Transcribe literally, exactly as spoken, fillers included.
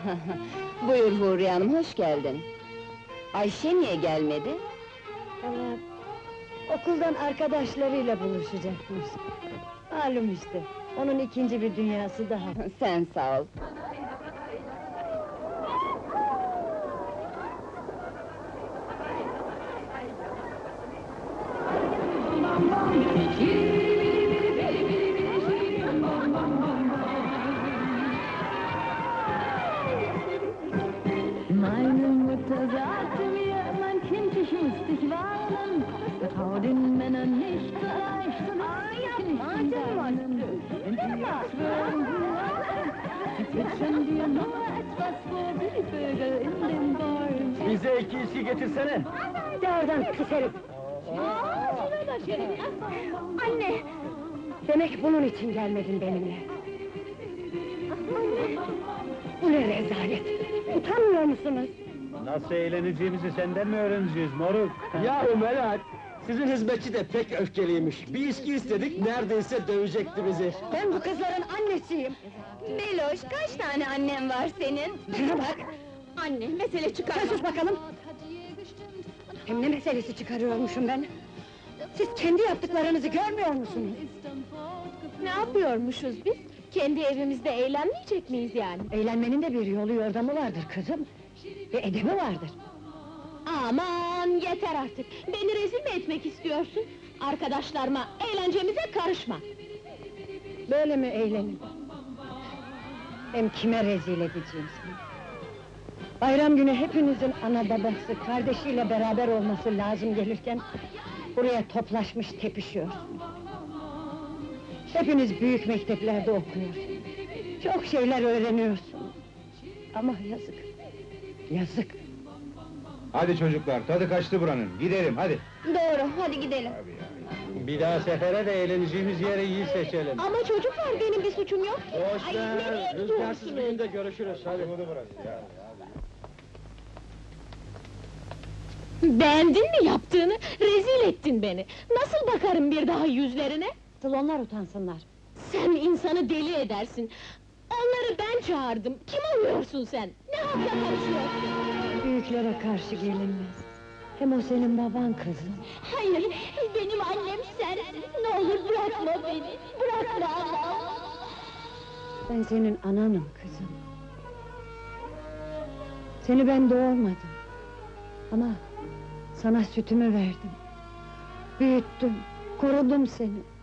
Buyur Huriye Hanım, hoş geldin. Ayşe niye gelmedi? Vallahi okuldan arkadaşlarıyla buluşacakmış. Malum işte, onun ikinci bir dünyası daha. Sen sağ ol. Meine Mutter sagte mir, mein Kind, ich muss dich warnen. Trau den Männern nicht so leicht und nicht in deinen. Wenn sie jetzt schwören, sie zwitschern dir nur etwas vor wie Vögel in den Bäumen. Bize iki içki getirsene! De oradan pis herif! Anne! Demek bunun için gelmedin benimle. Bu ne rezalet! Utanmıyor musunuz? Nasıl eğleneceğimizi senden mi öğreneceğiz moruk? Yahu Melahat! Sizin hizmetçi de pek öfkeliymiş. Bir içki istedik, neredeyse dövecekti bizi. Ben bu kızların annesiyim! Meloş, kaç tane annem var senin? Bana bak! Anne, mesele çıkar. Sen sus bakalım! Hem ne meselesi çıkarıyormuşum ben? Siz kendi yaptıklarınızı görmüyor musunuz? Ne yapıyormuşuz biz? Kendi evimizde eğlenmeyecek miyiz yani? Eğlenmenin de bir yolu yordamı vardır kızım! Ve edebi vardır! Aman yeter artık! Beni rezil mi etmek istiyorsun? Arkadaşlarıma, eğlencemize karışma! Böyle mi eğlenin? Hem kime rezil edeceğim seni? Bayram günü hepinizin ana babası, kardeşiyle beraber olması lazım gelirken... ...buraya toplaşmış tepişiyorsun. Hepiniz büyük mekteplerde okuyorsunuz. Çok şeyler öğreniyorsunuz. Ama yazık, yazık! Hadi çocuklar, tadı kaçtı buranın, gidelim hadi! Doğru, hadi gidelim! Bir daha sefere de eğleneceğimiz yeri iyi seçelim. Ama çocuklar, benim bir suçum yok ki! Boş Ay, ver, nereye rüzgarsız bir gidiyorsunuz? günde görüşürüz, hadi. Beğendin mi yaptığını? Rezil ettin beni! Nasıl bakarım bir daha yüzlerine? Asıl onlar utansınlar! Sen insanı deli edersin! Onları ben çağırdım! Kim oluyorsun sen? Ne hakla karışıyorsun? Büyüklere karşı gelinmez! Hem o senin baban kızım! Hayır, benim annem sensin! Ne olur bırakma beni! Bırakma Allah'ım! Ben senin ananım kızım! Seni ben doğurmadım! Ama sana sütümü verdim! Büyüttüm, korudum seni!